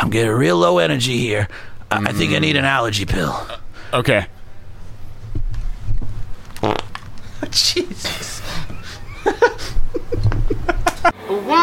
I'm getting real low energy here. I think I need an allergy pill. Okay. Jesus.